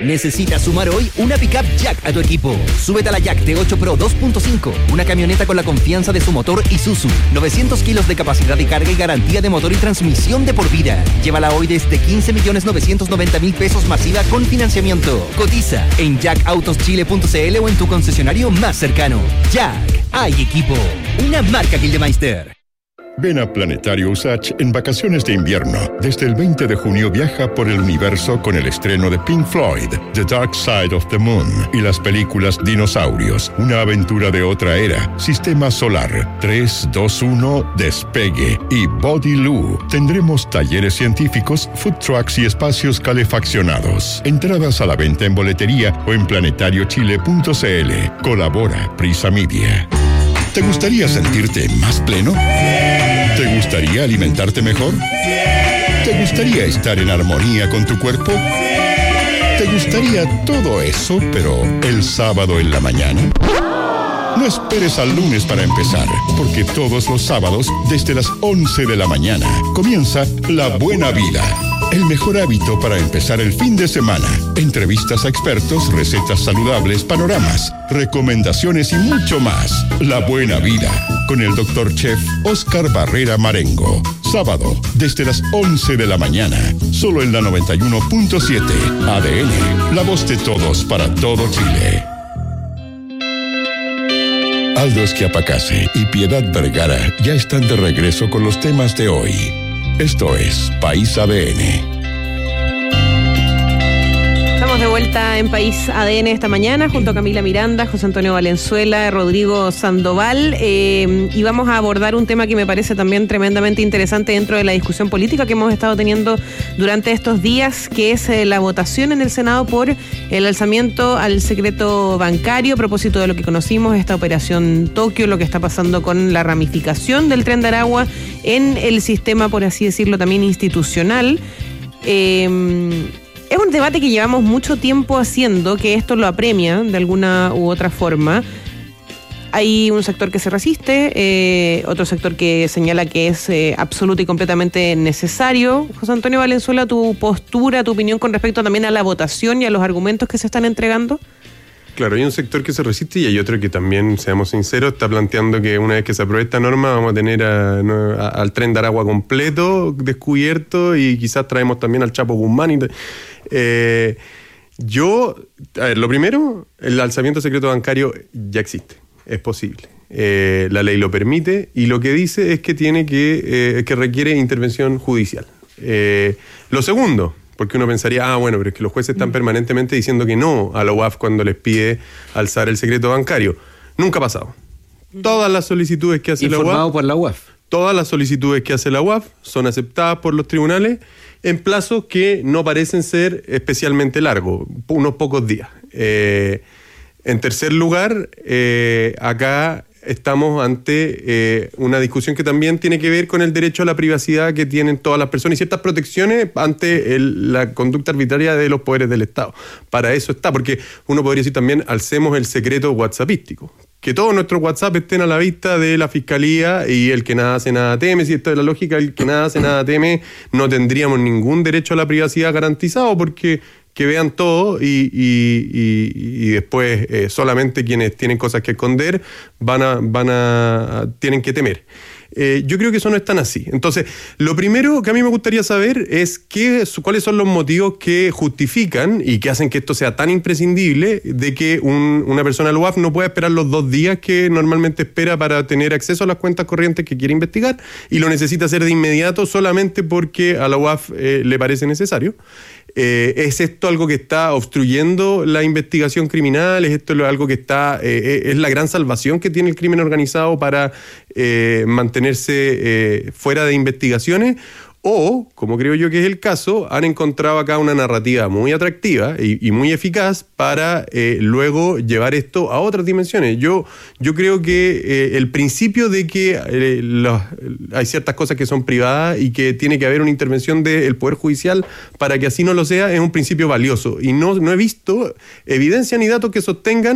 Necesitas sumar hoy una pickup Jack a tu equipo. Súbete a la Jack T ocho Pro dos punto cinco, una camioneta con la confianza de su motor Isuzu, novecientos kilos de capacidad de carga y garantía de motor y transmisión de por vida. Llévala hoy desde quince millones novecientos noventa mil pesos masiva con financiamiento. Cotiza en jack autos chile punto c l o en tu concesionario más cercano. Jack, hay equipo. Una marca Gildemeister. Ven a Planetario Usach en vacaciones de invierno. Desde el veinte de junio viaja por el universo con el estreno de Pink Floyd, The Dark Side of the Moon y las películas Dinosaurios, una aventura de otra era, Sistema Solar, tres, dos, uno, Despegue y Body Loo. Tendremos talleres científicos, food trucks y espacios calefaccionados. Entradas a la venta en boletería o en planetario chile punto c l. Colabora Prisa Media. ¿Te gustaría sentirte más pleno? ¿Te gustaría alimentarte mejor? ¿Te gustaría estar en armonía con tu cuerpo? ¿Te gustaría todo eso, pero el sábado en la mañana? No esperes al lunes para empezar, porque todos los sábados, desde las once de la mañana, comienza La Buena Vida. El mejor hábito para empezar el fin de semana. Entrevistas a expertos, recetas saludables, panoramas, recomendaciones y mucho más. La Buena Vida, con el doctor Chef Oscar Barrera Marengo. Sábado, desde las once de la mañana. Solo en la noventa y uno punto siete. A D N, la voz de todos para todo Chile. Aldo Schiapacase y Piedad Vergara ya están de regreso con los temas de hoy. Esto es País A D N. Estamos de vuelta en País A D N esta mañana junto a Camila Miranda, José Antonio Valenzuela, Rodrigo Sandoval, eh, y vamos a abordar un tema que me parece también tremendamente interesante dentro de la discusión política que hemos estado teniendo durante estos días, que es eh, la votación en el Senado por el alzamiento al secreto bancario a propósito de lo que conocimos, esta operación Tokio, lo que está pasando con la ramificación del Tren de Aragua en el sistema, por así decirlo, también institucional. Eh, Es un debate que llevamos mucho tiempo haciendo, que esto lo apremia de alguna u otra forma. Hay un sector que se resiste, eh, otro sector que señala que es eh, absoluto y completamente necesario. José Antonio Valenzuela, tu postura, tu opinión con respecto también a la votación y a los argumentos que se están entregando. Claro, hay un sector que se resiste y hay otro que también, seamos sinceros, está planteando que una vez que se apruebe esta norma vamos a tener a, no, a, al Tren de Aragua completo, descubierto, y quizás traemos también al Chapo Guzmán. Y eh, yo, a ver, lo primero, el alzamiento secreto bancario ya existe, es posible. Eh, la ley lo permite y lo que dice es que tiene que, eh, que requiere intervención judicial. Eh, lo segundo, porque uno pensaría, ah, bueno, pero es que los jueces están permanentemente diciendo que no a la U A F cuando les pide alzar el secreto bancario. Nunca ha pasado. Todas las solicitudes que hace la U A F... Informado por la U A F. Todas las solicitudes que hace la U A F son aceptadas por los tribunales en plazos que no parecen ser especialmente largos, unos pocos días. Eh, en tercer lugar, eh, acá estamos ante eh, una discusión que también tiene que ver con el derecho a la privacidad que tienen todas las personas y ciertas protecciones ante el, la conducta arbitraria de los poderes del Estado. Para eso está, porque uno podría decir también, alcemos el secreto whatsappístico. Que todos nuestros WhatsApp estén a la vista de la Fiscalía y el que nada hace nada teme. Si esto es la lógica, el que nada hace nada teme, no tendríamos ningún derecho a la privacidad garantizado porque que vean todo y, y, y, y después eh, solamente quienes tienen cosas que esconder van a, van a, tienen que temer. Eh, yo creo que eso no es tan así. Entonces, lo primero que a mí me gustaría saber es qué, cuáles son los motivos que justifican y que hacen que esto sea tan imprescindible de que un, una persona de la U A F no pueda esperar los dos días que normalmente espera para tener acceso a las cuentas corrientes que quiere investigar y lo necesita hacer de inmediato solamente porque a la U A F eh, le parece necesario. Eh, ¿Es esto algo que está obstruyendo la investigación criminal? ¿Es esto algo que está eh, es la gran salvación que tiene el crimen organizado para eh, mantenerse eh, fuera de investigaciones? O, como creo yo que es el caso, han encontrado acá una narrativa muy atractiva y, y muy eficaz para eh, luego llevar esto a otras dimensiones. Yo, yo creo que eh, el principio de que eh, los, hay ciertas cosas que son privadas y que tiene que haber una intervención del Poder Judicial para que así no lo sea, es un principio valioso. Y no, no he visto evidencia ni datos que sostengan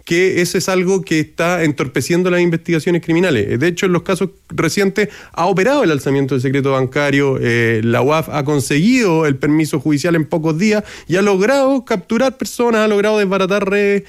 que ese es algo que está entorpeciendo las investigaciones criminales. De hecho, en los casos recientes ha operado el alzamiento del secreto bancario, eh, la U A F ha conseguido el permiso judicial en pocos días y ha logrado capturar personas, ha logrado desbaratar redes.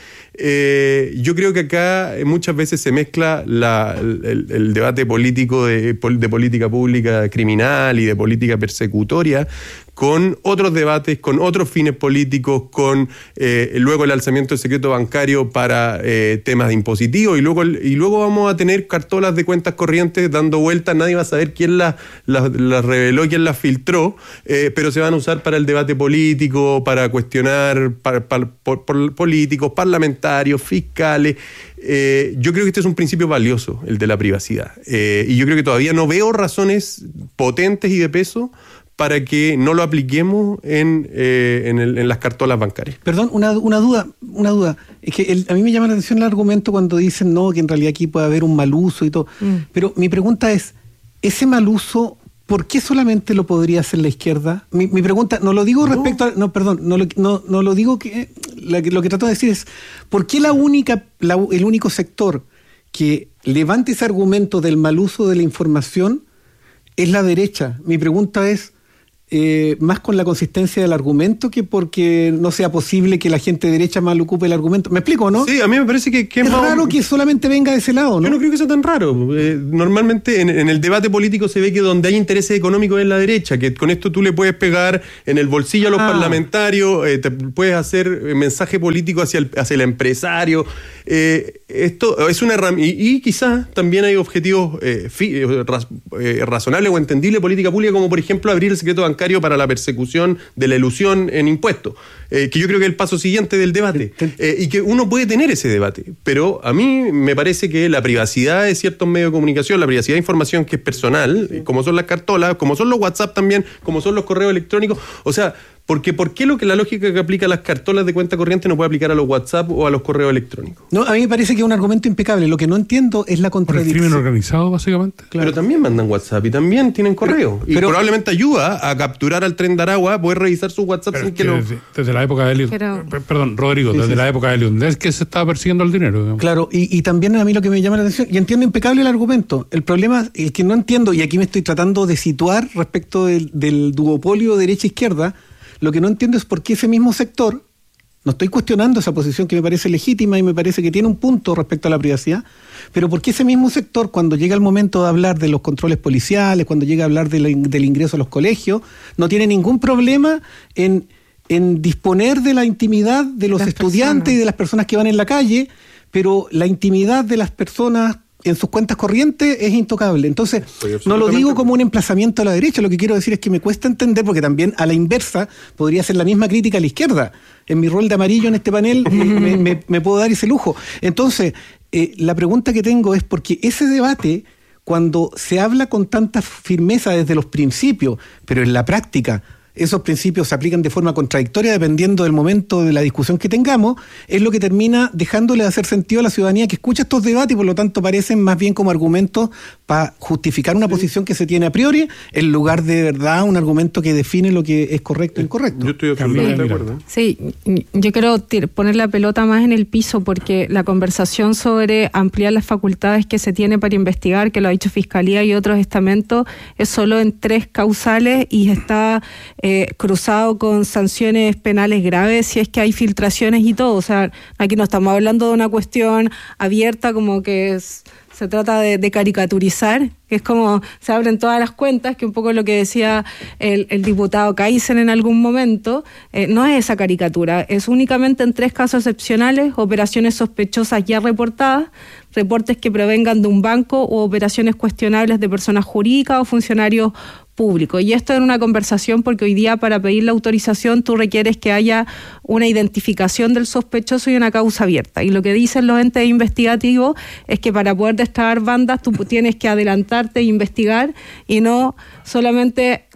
Eh, yo creo que acá muchas veces se mezcla la, el, el debate político de, de política pública criminal y de política persecutoria con otros debates, con otros fines políticos, con eh, luego el alzamiento del secreto bancario para eh, temas de impositivos y luego, y luego vamos a tener cartolas de cuentas corrientes dando vueltas, nadie va a saber quién las la, la reveló, quién las filtró, eh, pero se van a usar para el debate político, para cuestionar para, para, por, por políticos, parlamentarios, fiscales. Eh, yo creo que este es un principio valioso, el de la privacidad, eh, y yo creo que todavía no veo razones potentes y de peso para que no lo apliquemos en, eh, en, el, en las cartolas bancarias. Perdón, una, una duda, una duda. Es que el, a mí me llama la atención el argumento cuando dicen no, que en realidad aquí puede haber un mal uso y todo. Mm. Pero mi pregunta es, ese mal uso, ¿por qué solamente lo podría hacer la izquierda? Mi, mi pregunta, no lo digo no. respecto a... No, perdón, no lo, no, no lo digo que... La, lo que trato de decir es, ¿por qué la única, la, el único sector que levante ese argumento del mal uso de la información es la derecha? Mi pregunta es... Eh, más con la consistencia del argumento que porque no sea posible que la gente derecha mal ocupe el argumento. ¿Me explico, no? Sí, a mí me parece que, que es más raro que solamente venga de ese lado, ¿no? Yo no creo que sea tan raro. Eh, normalmente en, en el debate político se ve que donde hay intereses económicos es la derecha, que con esto tú le puedes pegar en el bolsillo a los ah. parlamentarios, eh, te puedes hacer mensaje político hacia el, hacia el empresario. Eh, esto es una herramienta, y, y quizás también hay objetivos eh, fi, eh, raz, eh, razonables o entendibles de política pública, como por ejemplo abrir el secreto bancario para la persecución de la elusión en impuestos, eh, que yo creo que es el paso siguiente del debate, eh, y que uno puede tener ese debate, pero a mí me parece que la privacidad de ciertos medios de comunicación, la privacidad de información que es personal, sí. como son las cartolas, como son los WhatsApp también, como son los correos electrónicos, o sea, porque ¿por qué lo que la lógica que aplica a las cartolas de cuenta corriente no puede aplicar a los WhatsApp o a los correos electrónicos? No, a mí me parece que es un argumento impecable. Lo que no entiendo es la contradicción. ¿Por el crimen organizado, básicamente? Claro. Pero también mandan WhatsApp y también tienen correo. Pero, y pero, probablemente ayuda a capturar al Tren de Aragua, poder revisar sus WhatsApp sin que, que lo... Desde, desde la época de Elliot... Pero... Perdón, Rodrigo, sí, desde sí, la sí. época de Elliot, es que se estaba persiguiendo el dinero. Digamos. Claro, y, y también a mí lo que me llama la atención, y entiendo impecable el argumento, el problema, el que no entiendo, y aquí me estoy tratando de situar respecto del, del duopolio derecha-izquierda, lo que no entiendo es por qué ese mismo sector, no estoy cuestionando esa posición que me parece legítima y me parece que tiene un punto respecto a la privacidad, pero por qué ese mismo sector, cuando llega el momento de hablar de los controles policiales, cuando llega a hablar de la, del ingreso a los colegios, no tiene ningún problema en, en disponer de la intimidad de los las estudiantes personas. Y de las personas que van en la calle, pero la intimidad de las personas en sus cuentas corrientes es intocable. Entonces, no lo digo como un emplazamiento a la derecha, lo que quiero decir es que me cuesta entender, porque también a la inversa podría ser la misma crítica a la izquierda. En mi rol de amarillo en este panel eh, me, me, me puedo dar ese lujo. Entonces, eh, la pregunta que tengo es porque ese debate, cuando se habla con tanta firmeza desde los principios, pero en la práctica esos principios se aplican de forma contradictoria dependiendo del momento de la discusión que tengamos, es lo que termina dejándole de hacer sentido a la ciudadanía que escucha estos debates y por lo tanto parecen más bien como argumentos para justificar una posición que se tiene a priori, en lugar de verdad un argumento que define lo que es correcto e incorrecto. Yo estoy absolutamente de acuerdo. Sí, yo quiero poner la pelota más en el piso porque la conversación sobre ampliar las facultades que se tiene para investigar, que lo ha dicho Fiscalía y otros estamentos, es solo en tres causales y está... Eh, cruzado con sanciones penales graves si es que hay filtraciones y todo. O sea, aquí no estamos hablando de una cuestión abierta como que es, se trata de, de caricaturizar, que es como se abren todas las cuentas, que un poco lo que decía el, el diputado Kaiser en algún momento, eh, no es esa caricatura, es únicamente en tres casos excepcionales, operaciones sospechosas ya reportadas, reportes que provengan de un banco o operaciones cuestionables de personas jurídicas o funcionarios público. Y esto es una conversación porque hoy día para pedir la autorización tú requieres que haya una identificación del sospechoso y una causa abierta. Y lo que dicen los entes investigativos es que para poder destrabar bandas tú tienes que adelantarte e investigar y no solamente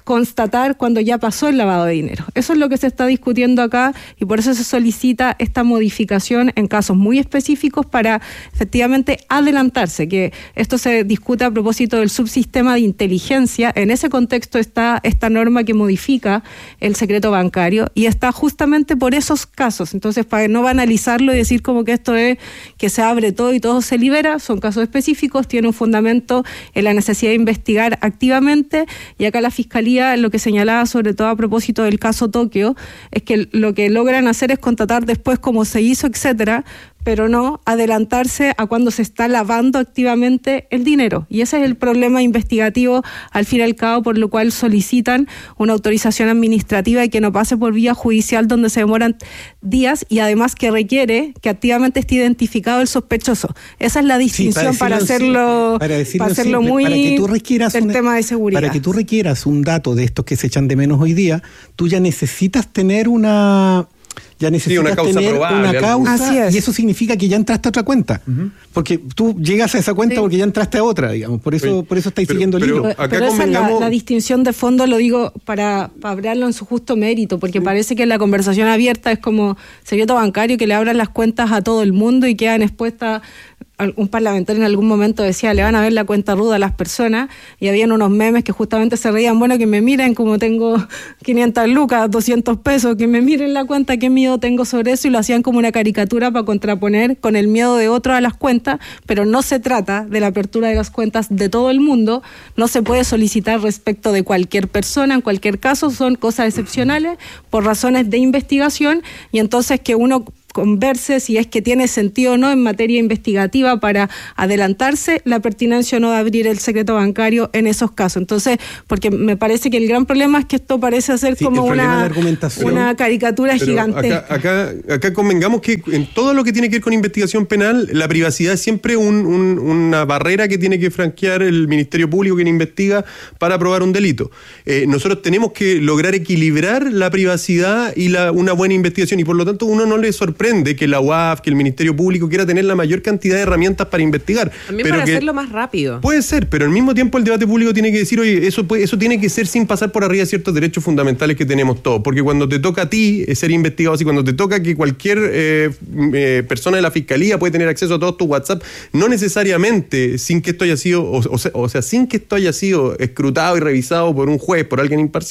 constatar cuando ya pasó el lavado de dinero. Eso es lo que se está discutiendo acá y por eso se solicita esta modificación en casos muy específicos para efectivamente adelantarse, que esto se discute a propósito del subsistema de inteligencia. En ese contexto está esta norma que modifica el secreto bancario y está justamente por esos casos. Entonces, para no banalizarlo y decir como que esto es que se abre todo y todo se libera, son casos específicos, tiene un fundamento en la necesidad de investigar activamente y acá la Fiscalía lo que señalaba, sobre todo a propósito del caso Tokio, es que lo que logran hacer es constatar después cómo se hizo, etcétera, pero no adelantarse a cuando se está lavando activamente el dinero. Y ese es el problema investigativo, al fin y al cabo, por lo cual solicitan una autorización administrativa y que no pase por vía judicial donde se demoran días y además que requiere que activamente esté identificado el sospechoso. Esa es la distinción sí, para, para hacerlo, para, para hacerlo simple, muy para que tú requieras el una, tema de seguridad. Para que tú requieras un dato de estos que se echan de menos hoy día, tú ya necesitas tener una... Ya necesitas sí, una causa tener probable, una causa Así es. y eso significa que ya entraste a otra cuenta. Uh-huh. Porque tú llegas a esa cuenta sí. porque ya entraste a otra, digamos. Por eso, sí. por eso estáis pero, siguiendo el pero, hilo. Acá pero esa es la, la distinción de fondo, lo digo para, para hablarlo en su justo mérito, porque sí. parece que la conversación abierta es como secreto bancario, que le abran las cuentas a todo el mundo y quedan expuestas. Un parlamentario en algún momento decía, le van a ver la cuenta ruda a las personas, y habían unos memes que justamente se reían, bueno, que me miren como tengo quinientas lucas, doscientos pesos, que me miren la cuenta, qué miedo tengo sobre eso, y lo hacían como una caricatura para contraponer con el miedo de otros a las cuentas, pero no se trata de la apertura de las cuentas de todo el mundo, no se puede solicitar respecto de cualquier persona, en cualquier caso son cosas excepcionales por razones de investigación, y entonces que uno converse si es que tiene sentido o no en materia investigativa para adelantarse la pertinencia o no de abrir el secreto bancario en esos casos. Entonces, porque me parece que el gran problema es que esto parece ser sí, como una, una caricatura Pero gigantesca. Acá, acá, acá convengamos que en todo lo que tiene que ver con investigación penal, la privacidad es siempre un, un, una barrera que tiene que franquear el Ministerio Público quien investiga para probar un delito. Eh, nosotros tenemos que lograr equilibrar la privacidad y la, una buena investigación, y por lo tanto uno no le sorprende que la U A F, que el Ministerio Público quiera tener la mayor cantidad de herramientas para investigar. También pero para que hacerlo más rápido. Puede ser, pero al mismo tiempo el debate público tiene que decir, oye, eso, puede, eso tiene que ser sin pasar por arriba de ciertos derechos fundamentales que tenemos todos. Porque cuando te toca a ti eh, ser investigado, así cuando te toca que cualquier eh, eh, persona de la Fiscalía puede tener acceso a todos tus WhatsApp, no necesariamente sin que esto haya sido, o, o, sea, o sea, sin que esto haya sido escrutado y revisado por un juez, por alguien imparcial,